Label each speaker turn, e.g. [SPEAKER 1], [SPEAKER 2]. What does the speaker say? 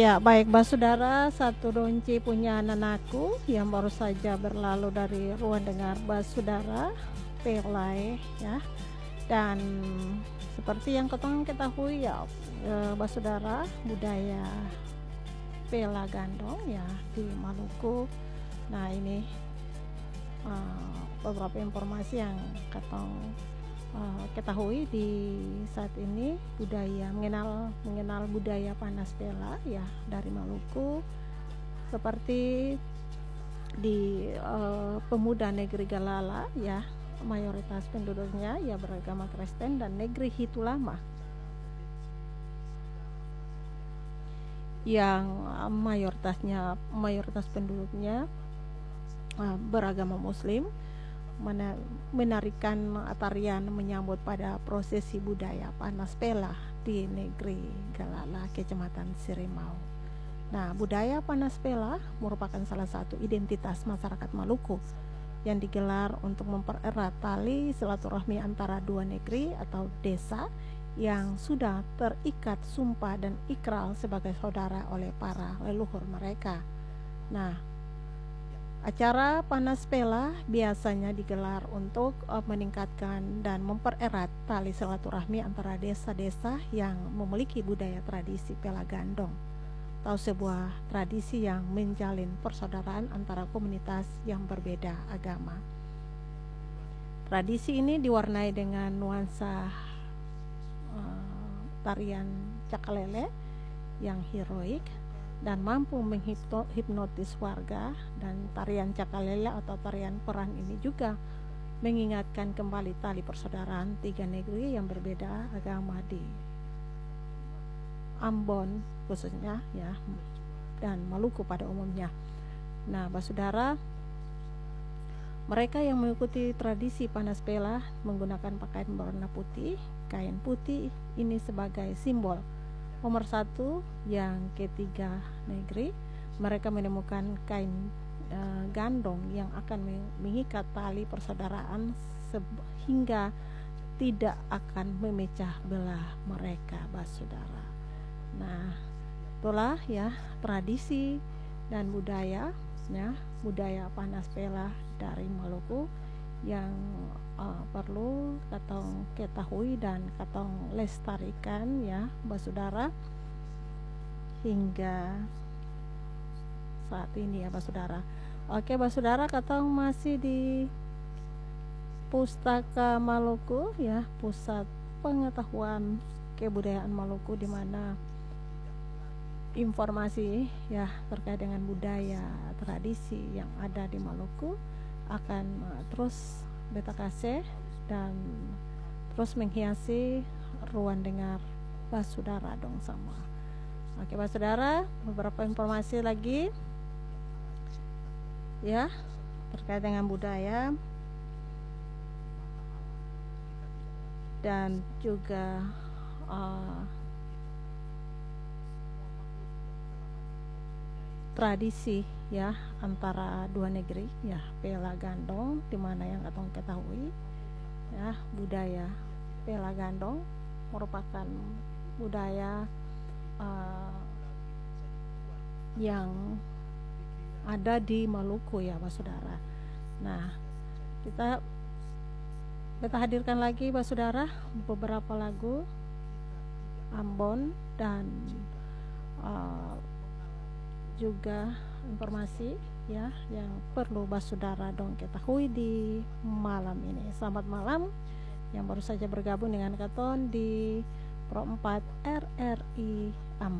[SPEAKER 1] Ya, baik Mbak Saudara, satu donci punya anakku yang baru saja berlalu dari ruang dengar Mbak Saudara, Pelai ya. Dan seperti yang ketong ketahui ya, Mbak Saudara, budaya Pela Gandong ya di Maluku. Nah, ini beberapa informasi yang ketong ketahui di saat ini, budaya mengenal budaya panas Pela ya dari Maluku, seperti di pemuda negeri Galala ya, mayoritas penduduknya ya beragama Kristen, dan negeri Hitulama yang mayoritas penduduknya beragama Muslim, menarikan tarian menyambut pada prosesi budaya panas Pela di negeri Galala, Kecamatan Sirimau. Nah, budaya panas Pela merupakan salah satu identitas masyarakat Maluku yang digelar untuk mempererat tali silaturahmi antara dua negeri atau desa yang sudah terikat sumpah dan ikrar sebagai saudara oleh para leluhur mereka. Nah, acara panas Pela biasanya digelar untuk meningkatkan dan mempererat tali silaturahmi antara desa-desa yang memiliki budaya tradisi Pela Gandong, atau sebuah tradisi yang menjalin persaudaraan antara komunitas yang berbeda agama. Tradisi ini diwarnai dengan nuansa tarian cakalele yang heroik dan mampu menghipnotis warga, dan tarian cakalele atau tarian peran ini juga mengingatkan kembali tali persaudaraan tiga negeri yang berbeda agama di Ambon khususnya ya, dan Maluku pada umumnya. Nah, Saudara, mereka yang mengikuti tradisi panas Pela menggunakan pakaian berwarna putih. Kain putih ini sebagai simbol pemersatu yang ketiga negeri. Mereka menemukan kain gandong yang akan mengikat tali persaudaraan sehingga tidak akan memecah belah mereka, Saudara. Nah, itulah ya tradisi dan budaya ya, budaya panas Pela dari Maluku yang perlu katong ketahui dan katong lestarikan ya, Saudara, hingga saat ini ya, Saudara. Oke, Saudara, katong masih di Pustaka Maluku ya, pusat pengetahuan kebudayaan Maluku, di mana informasi ya terkait dengan budaya tradisi yang ada di Maluku akan terus beta kasih dan terus menghiasi ruang dengar Saudara dong semua. Oke, Saudara, beberapa informasi lagi ya terkait dengan budaya dan juga tradisi ya antara dua negeri ya, Pela Gandong, di mana yang katong ketahui ya, budaya Pela Gandong merupakan budaya yang ada di Maluku ya, Saudara. Nah, kita hadirkan lagi Saudara beberapa lagu Ambon dan juga informasi ya yang perlu Saudara dong ketahui di malam ini. Selamat malam yang baru saja bergabung dengan katon di Pro 4 RRI Ambon.